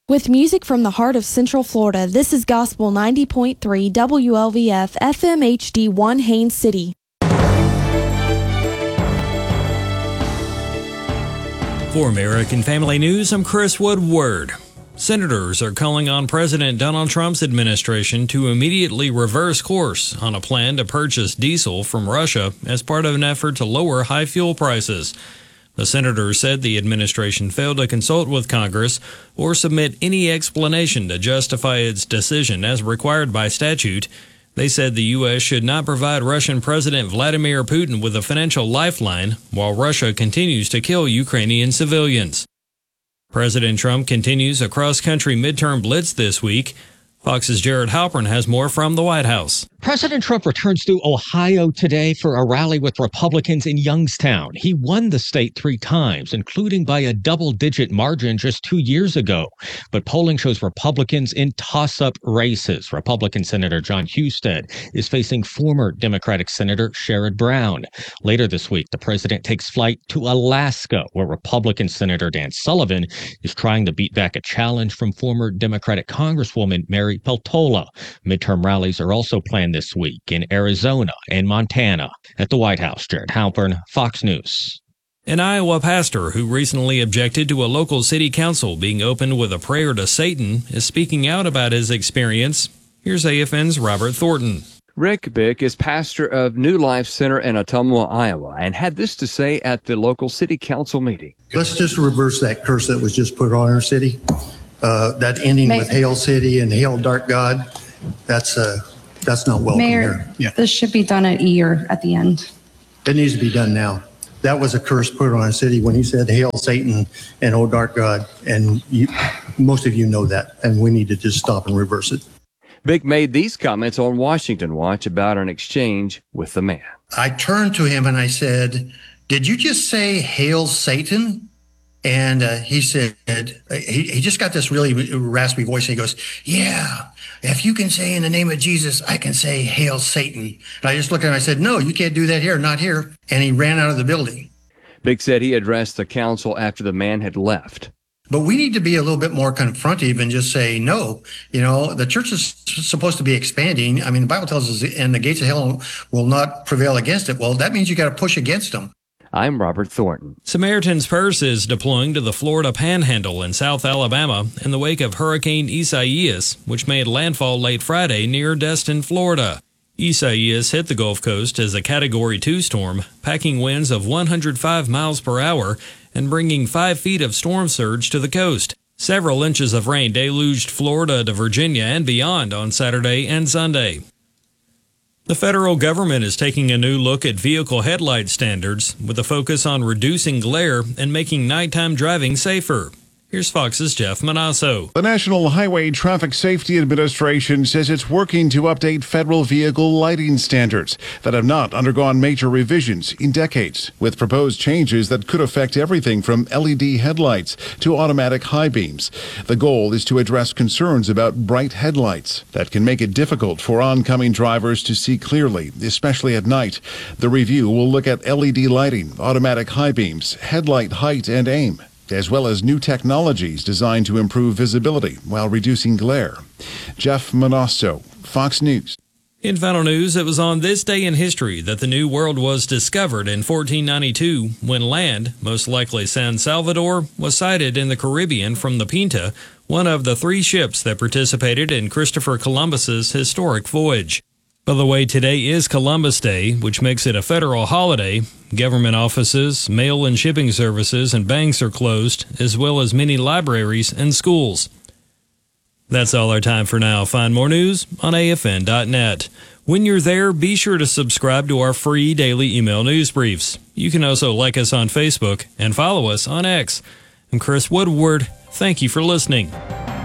With music from the heart of Central Florida, this is Gospel 90.3 WLVF FM HD1 Haines City. For American Family News, I'm Chris Woodward. Senators are calling on President Donald Trump's administration to immediately reverse course on a plan to purchase diesel from Russia as part of an effort to lower high fuel prices. The senators said the administration failed to consult with Congress or submit any explanation to justify its decision as required by statute. They said the U.S. should not provide Russian President Vladimir Putin with a financial lifeline while Russia continues to kill Ukrainian civilians. President Trump continues a cross-country midterm blitz this week. Fox's Jared Halpern has more from the White House. President Trump returns to Ohio today for a rally with Republicans in Youngstown. He won the state 3 times, including by a double-digit margin just 2 years ago. But polling shows Republicans in toss-up races. Republican Senator John Husted is facing former Democratic Senator Sherrod Brown. Later this week, the president takes flight to Alaska, where Republican Senator Dan Sullivan is trying to beat back a challenge from former Democratic Congresswoman Mary Peltola. Midterm rallies are also planned this week in Arizona and Montana. At the White House, Jared Halpern, Fox News. An Iowa pastor who recently objected to a local city council being opened with a prayer to Satan is speaking out about his experience. Here's AFN's Robert Thornton. Rick Bick is pastor of New Life Center in Ottumwa, Iowa, and had this to say at the local city council meeting. Let's just reverse that curse that was just put on our city. That ending with Hail City and Hail Dark God, that's not welcome Mayor, here. This should be done at year at the end. It needs to be done now. That was a curse put on our city when he said Hail Satan and Oh Dark God, and most of you know that, and we need to just stop and reverse it. Bick made these comments on Washington Watch about an exchange with the man. I turned to him and I said, "Did you just say Hail Satan?" And he said, he just got this really raspy voice. And he goes, "Yeah, if you can say in the name of Jesus, I can say Hail Satan." And I just looked at him and I said, "No, you can't do that here, not here." And he ran out of the building. Bick said he addressed the council after the man had left. But we need to be a little bit more confrontive and just say, no, the church is supposed to be expanding. I mean, the Bible tells us, and the gates of hell will not prevail against it. Well, that means you got to push against them. I'm Robert Thornton. Samaritan's Purse is deploying to the Florida Panhandle in South Alabama in the wake of Hurricane Isaias, which made landfall late Friday near Destin, Florida. Isaias hit the Gulf Coast as a Category 2 storm, packing winds of 105 miles per hour and bringing 5 feet of storm surge to the coast. Several inches of rain deluged Florida to Virginia and beyond on Saturday and Sunday. The federal government is taking a new look at vehicle headlight standards with a focus on reducing glare and making nighttime driving safer. Here's Fox's Jeff Manasso. The National Highway Traffic Safety Administration says it's working to update federal vehicle lighting standards that have not undergone major revisions in decades, with proposed changes that could affect everything from LED headlights to automatic high beams. The goal is to address concerns about bright headlights that can make it difficult for oncoming drivers to see clearly, especially at night. The review will look at LED lighting, automatic high beams, headlight height and aim, as well as new technologies designed to improve visibility while reducing glare. Jeff Manasso, Fox News. In final news, it was on this day in history that the New World was discovered in 1492 when land, most likely San Salvador, was sighted in the Caribbean from the Pinta, one of the 3 ships that participated in Christopher Columbus's historic voyage. By the way, today is Columbus Day, which makes it a federal holiday. Government offices, mail and shipping services, and banks are closed, as well as many libraries and schools. That's all our time for now. Find more news on AFN.net. When you're there, be sure to subscribe to our free daily email news briefs. You can also like us on Facebook and follow us on X. I'm Chris Woodward. Thank you for listening.